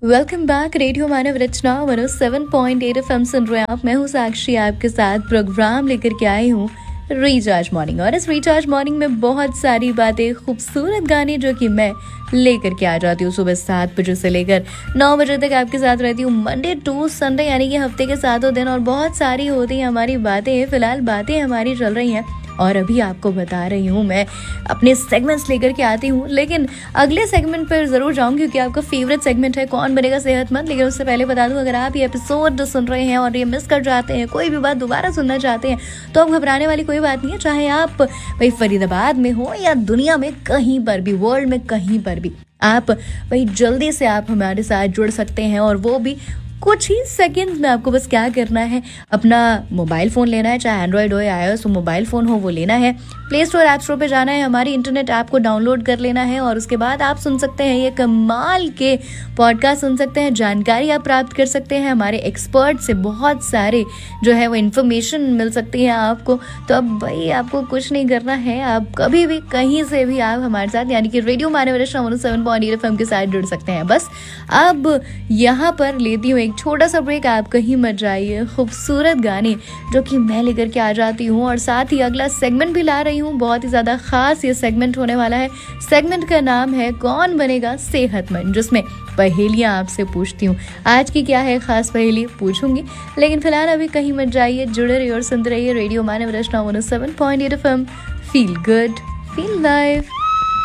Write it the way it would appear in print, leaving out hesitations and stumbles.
Welcome back. Radio मानव रचना 107.8 FM सुन रहे हैं आप। मैं हूँ साक्षी, आपके साथ प्रोग्राम लेकर के आई हूँ रिचार्ज मॉर्निंग। और इस रिचार्ज मॉर्निंग में बहुत सारी बातें, खूबसूरत गाने जो कि मैं लेकर के आ जाती हूँ सुबह 7 बजे से लेकर 9 बजे तक आपके साथ रहती हूँ, मंडे टू संडे, यानी कि हफ्ते के 7 दिन। और बहुत सारी होती हैं हमारी बातें, फिलहाल बातें हमारी चल रही हैं और अभी आपको बता रही हूँ मैं अपने सेगमेंट्स लेकर के आती हूँ। लेकिन अगले सेगमेंट पर ज़रूर जाऊँगी क्योंकि आपका फेवरेट सेगमेंट है कौन बनेगा सेहतमंद। लेकिन उससे पहले बता दूँ, अगर आप ये एपिसोड सुन रहे हैं और ये मिस कर जाते हैं, कोई भी बात दोबारा सुनना चाहते हैं, तो अब घबराने वाली कोई बात नहीं है। चाहे आप भाई फरीदाबाद में हो या दुनिया में कहीं पर भी, वर्ल्ड में कहीं पर भी, आप भाई जल्दी से आप हमारे साथ जुड़ सकते हैं। और वो भी कुछ ही सेकंड्स में। आपको बस क्या करना है, अपना मोबाइल फ़ोन लेना है, चाहे एंड्रॉयड हो या iOS हो, मोबाइल फ़ोन हो वो लेना है, प्ले स्टोर ऐप स्टोर पे जाना है, हमारी इंटरनेट ऐप को डाउनलोड कर लेना है और उसके बाद आप सुन सकते हैं ये कमाल के पॉडकास्ट सुन सकते हैं, जानकारी आप प्राप्त कर सकते हैं, हमारे एक्सपर्ट से बहुत सारे जो है वो इन्फॉर्मेशन मिल सकती है आपको। तो अब भाई आपको कुछ नहीं करना है, आप कभी भी कहीं से भी आप हमारे साथ यानी कि रेडियो मानव रचना 107.8 FM के साथ जुड़ सकते हैं। बस अब यहाँ पर लेती हूँ एक छोटा सा ब्रेक, आप कहीं मत जाइए। खूबसूरत गाने जो कि मैं लेकर के आ जाती हूँ और साथ ही अगला सेगमेंट भी ला रही हूँ। बहुत ही ज़्यादा खास ये सेगमेंट होने वाला है। सेगमेंट का नाम है कौन बनेगा सेहतमंद, जिसमें पहेलियाँ आपसे पूछती हूँ। आज की क्या है खास पहेली पूछूंगी, लेकिन फिलहाल अभी कहीं मत जाइए, जुड़े रहिए और सुनते रहिए रेडियो मानव रचना 107.8 FM। Feel good, feel live.